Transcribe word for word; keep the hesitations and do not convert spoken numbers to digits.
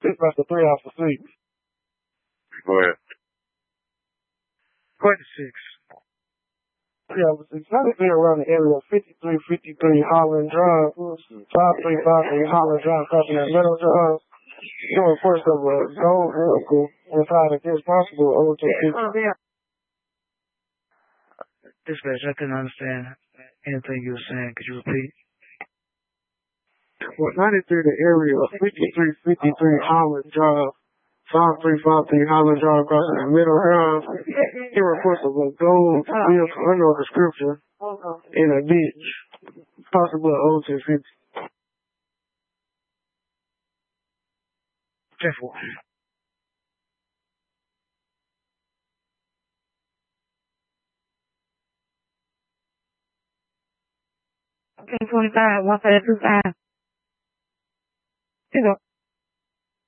dispatch the three Alpha six. Go ahead. Go ahead to six. three Alpha six. ninety-three around the area of fifty-three fifty-three Holland Drive. five three five three Holland Drive, crossing that middle drive. Your reports of a gold vehicle inside against possible O T six. Dispatch, I couldn't understand anything you were saying. Could you repeat? Well, ninety-three, the area of fifty-three fifty-three Holland Drive, five three five three Holland Drive, crossing the middle ground. He reports of a gold vehicle, unknown description, in a ditch, possible O T six. ten four. ten twenty-five, one five two five.